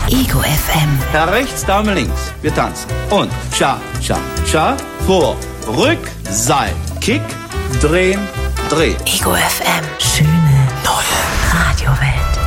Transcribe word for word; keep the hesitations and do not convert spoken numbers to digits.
Ego F M. Herr rechts, Dame links. Wir tanzen. Und Cha, Cha, Cha. Vor, Rück, Seil, Kick, drehen, drehen. Ego F M. Schöne neue Radiowelt.